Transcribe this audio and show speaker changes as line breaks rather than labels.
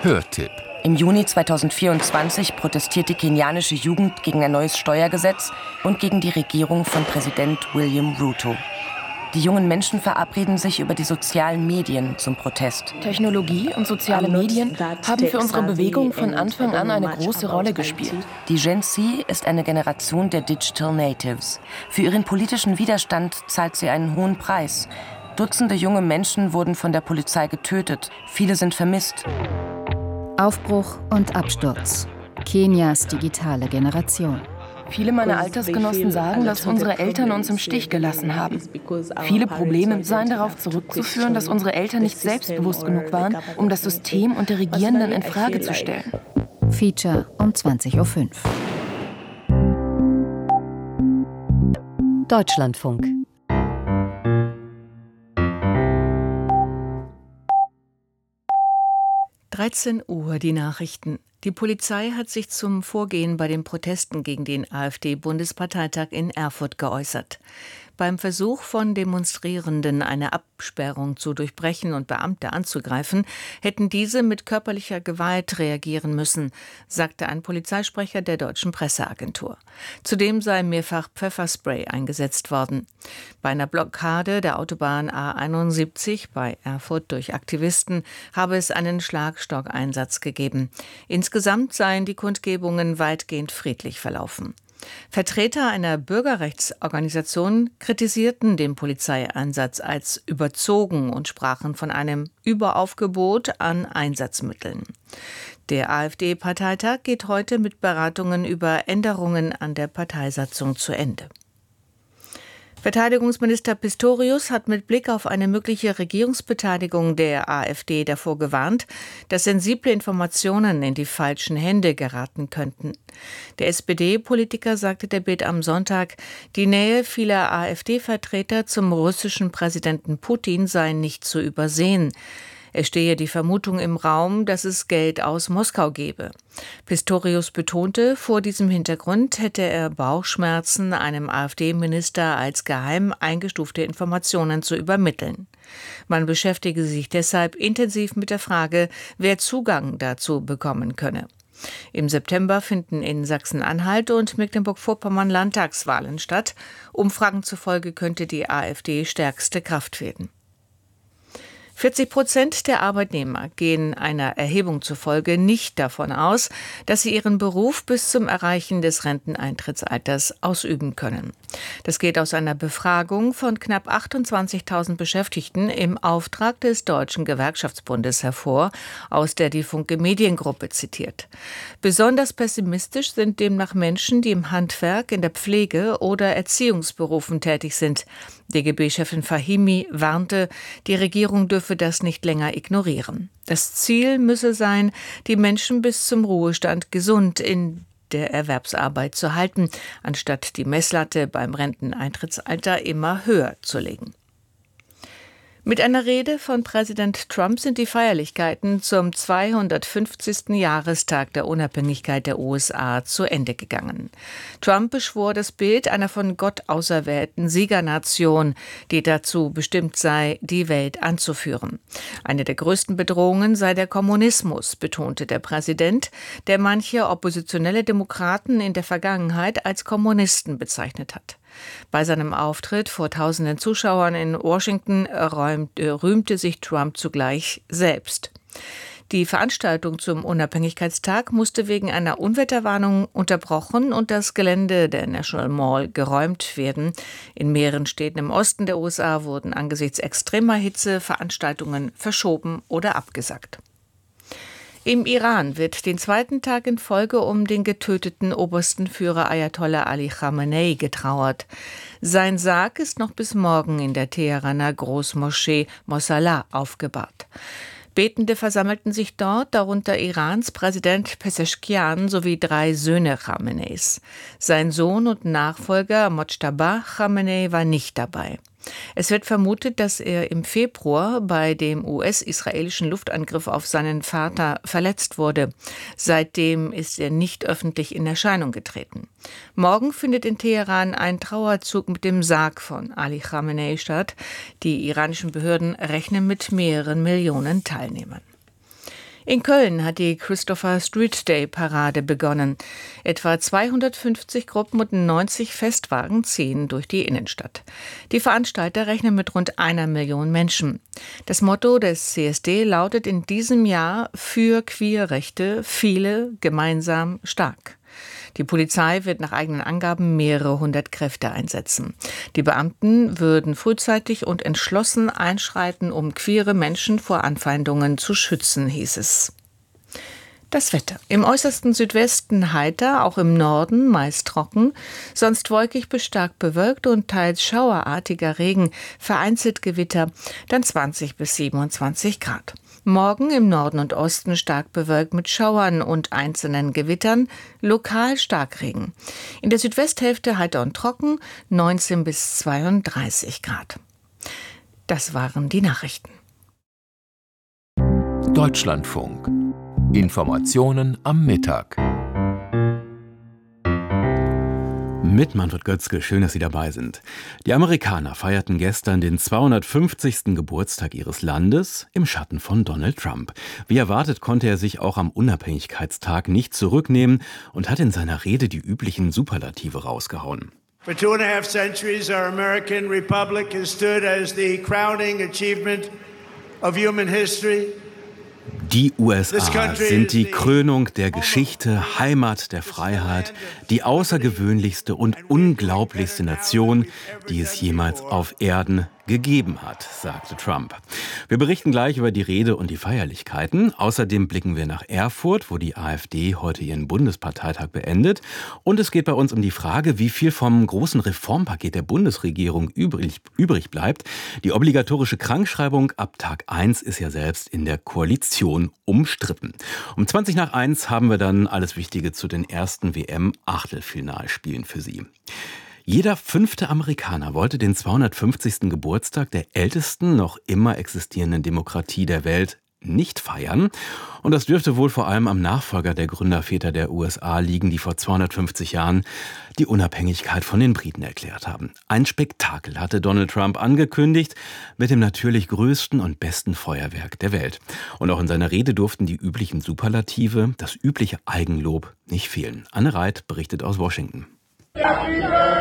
Hörtipp.
Im Juni 2024 protestiert die kenianische Jugend gegen ein neues Steuergesetz und gegen die Regierung von Präsident William Ruto. Die jungen Menschen verabreden sich über die sozialen Medien zum Protest.
Technologie und soziale Medien haben für unsere Bewegung von Anfang an eine große Rolle gespielt.
Die Gen Z ist eine Generation der Digital Natives. Für ihren politischen Widerstand zahlt sie einen hohen Preis. Dutzende junge Menschen wurden von der Polizei getötet. Viele sind vermisst.
Aufbruch und Absturz. Kenias digitale Generation.
Viele meiner Altersgenossen sagen, dass unsere Eltern uns im Stich gelassen haben. Viele Probleme seien darauf zurückzuführen, dass unsere Eltern nicht selbstbewusst genug waren, um das System und die Regierenden in Frage zu stellen.
Feature um 20:05 Uhr. Deutschlandfunk.
Uhr die Nachrichten. Die Polizei hat sich zum Vorgehen bei den Protesten gegen den AfD-Bundesparteitag in Erfurt geäußert. Beim Versuch von Demonstrierenden, eine Absperrung zu durchbrechen und Beamte anzugreifen, hätten diese mit körperlicher Gewalt reagieren müssen, sagte ein Polizeisprecher der deutschen Presseagentur. Zudem sei mehrfach Pfefferspray eingesetzt worden. Bei einer Blockade der Autobahn A71 bei Erfurt durch Aktivisten habe es einen Schlagstockeinsatz gegeben. Insgesamt seien die Kundgebungen weitgehend friedlich verlaufen. Vertreter einer Bürgerrechtsorganisation kritisierten den Polizeieinsatz als überzogen und sprachen von einem Überaufgebot an Einsatzmitteln. Der AfD-Parteitag geht heute mit Beratungen über Änderungen an der Parteisatzung zu Ende. Verteidigungsminister Pistorius hat mit Blick auf eine mögliche Regierungsbeteiligung der AfD davor gewarnt, dass sensible Informationen in die falschen Hände geraten könnten. Der SPD-Politiker sagte der Bild am Sonntag, die Nähe vieler AfD-Vertreter zum russischen Präsidenten Putin sei nicht zu übersehen. Es stehe die Vermutung im Raum, dass es Geld aus Moskau gebe. Pistorius betonte, vor diesem Hintergrund hätte er Bauchschmerzen, einem AfD-Minister als geheim eingestufte Informationen zu übermitteln. Man beschäftige sich deshalb intensiv mit der Frage, wer Zugang dazu bekommen könne. Im September finden in Sachsen-Anhalt und Mecklenburg-Vorpommern Landtagswahlen statt. Umfragen zufolge könnte die AfD stärkste Kraft werden. 40% der Arbeitnehmer gehen einer Erhebung zufolge nicht davon aus, dass sie ihren Beruf bis zum Erreichen des Renteneintrittsalters ausüben können. Das geht aus einer Befragung von knapp 28.000 Beschäftigten im Auftrag des Deutschen Gewerkschaftsbundes hervor, aus der die Funke Mediengruppe zitiert. Besonders pessimistisch sind demnach Menschen, die im Handwerk, in der Pflege oder Erziehungsberufen tätig sind. DGB-Chefin Fahimi warnte, die Regierung dürfe das nicht länger ignorieren. Das Ziel müsse sein, die Menschen bis zum Ruhestand gesund in der Erwerbsarbeit zu halten, anstatt die Messlatte beim Renteneintrittsalter immer höher zu legen. Mit einer Rede von Präsident Trump sind die Feierlichkeiten zum 250. Jahrestag der Unabhängigkeit der USA zu Ende gegangen. Trump beschwor das Bild einer von Gott auserwählten Siegernation, die dazu bestimmt sei, die Welt anzuführen. Eine der größten Bedrohungen sei der Kommunismus, betonte der Präsident, der manche oppositionelle Demokraten in der Vergangenheit als Kommunisten bezeichnet hat. Bei seinem Auftritt vor tausenden Zuschauern in Washington rühmte sich Trump zugleich selbst. Die Veranstaltung zum Unabhängigkeitstag musste wegen einer Unwetterwarnung unterbrochen und das Gelände der National Mall geräumt werden. In mehreren Städten im Osten der USA wurden angesichts extremer Hitze Veranstaltungen verschoben oder abgesagt. Im Iran wird den zweiten Tag in Folge um den getöteten obersten Führer Ayatollah Ali Khamenei getrauert. Sein Sarg ist noch bis morgen in der Teheraner Großmoschee Mosalla aufgebahrt. Betende versammelten sich dort, darunter Irans Präsident Pezeshkian sowie 3 Söhne Khameneis. Sein Sohn und Nachfolger Mojtaba Khamenei war nicht dabei. Es wird vermutet, dass er im Februar bei dem US-israelischen Luftangriff auf seinen Vater verletzt wurde. Seitdem ist er nicht öffentlich in Erscheinung getreten. Morgen findet in Teheran ein Trauerzug mit dem Sarg von Ali Khamenei statt. Die iranischen Behörden rechnen mit mehreren Millionen Teilnehmern. In Köln hat die Christopher Street Day Parade begonnen. Etwa 250 Gruppen und 90 Festwagen ziehen durch die Innenstadt. Die Veranstalter rechnen mit rund 1 Million Menschen. Das Motto des CSD lautet in diesem Jahr: für Queerrechte, viele, gemeinsam, stark. Die Polizei wird nach eigenen Angaben mehrere hundert Kräfte einsetzen. Die Beamten würden frühzeitig und entschlossen einschreiten, um queere Menschen vor Anfeindungen zu schützen, hieß es. Das Wetter. Im äußersten Südwesten heiter, auch im Norden meist trocken, sonst wolkig bis stark bewölkt und teils schauerartiger Regen, vereinzelt Gewitter, dann 20 bis 27 Grad. Morgen im Norden und Osten stark bewölkt mit Schauern und einzelnen Gewittern, lokal Starkregen. In der Südwesthälfte heiter und trocken, 19 bis 32 Grad. Das waren die Nachrichten.
Deutschlandfunk. Informationen am Mittag.
Mit Manfred Götzke, schön, dass Sie dabei sind. Die Amerikaner feierten gestern den 250. Geburtstag ihres Landes im Schatten von Donald Trump. Wie erwartet konnte er sich auch am Unabhängigkeitstag nicht zurücknehmen und hat in seiner Rede die üblichen Superlative rausgehauen.
For 2.5 centuries, our American Republic has stood as the crowning achievement of human history.
Die USA sind die Krönung der Geschichte, Heimat der Freiheit, die außergewöhnlichste und unglaublichste Nation, die es jemals auf Erden gegeben hat, sagte Trump. Wir berichten gleich über die Rede und die Feierlichkeiten. Außerdem blicken wir nach Erfurt, wo die AfD heute ihren Bundesparteitag beendet. Und es geht bei uns um die Frage, wie viel vom großen Reformpaket der Bundesregierung übrig bleibt. Die obligatorische Krankschreibung ab Tag 1 ist ja selbst in der Koalition umstritten. Um 1:20 haben wir dann alles Wichtige zu den ersten WM-Achtelfinalspielen für Sie. Jeder 5. Amerikaner wollte den 250. Geburtstag der ältesten noch immer existierenden Demokratie der Welt nicht feiern. Und das dürfte wohl vor allem am Nachfolger der Gründerväter der USA liegen, die vor 250 Jahren die Unabhängigkeit von den Briten erklärt haben. Ein Spektakel hatte Donald Trump angekündigt, mit dem natürlich größten und besten Feuerwerk der Welt. Und auch in seiner Rede durften die üblichen Superlative, das übliche Eigenlob nicht fehlen. Anne Reit berichtet aus Washington.
Happy birthday